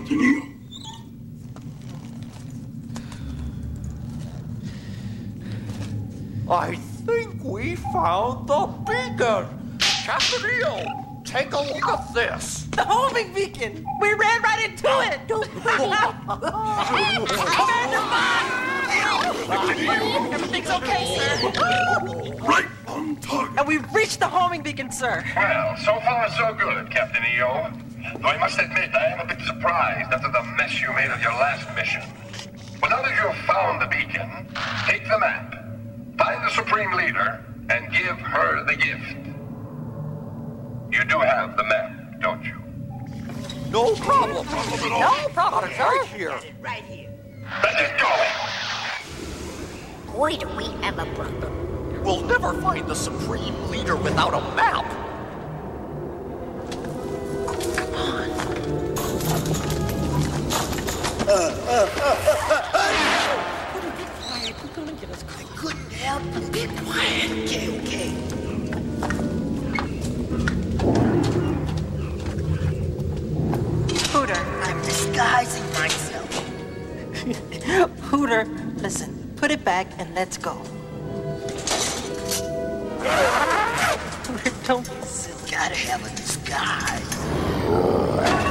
Captain EO. I think we found the beacon. Captain EO, take a look at this. The homing beacon! We ran right into it! Commander Mott! Everything's okay, sir. Right on target. And we've reached the homing beacon, sir. Well, so far so good, Captain EO. Though I must admit, I am a bit surprised after the mess you made of your last mission. But now that you've found the beacon, take the map, find the Supreme Leader, and give her the gift. You do have the map, don't you? No problem. No problem, Got it sir. right here. Right here. Let's get going! Boy, do we have a problem. We'll never find the Supreme Leader without a map. Couldn't help but be quiet. Okay. Hooter. I'm disguising myself. Hooter, listen. Put it back and let's go. Hooter, don't be silly. Gotta have a disguise.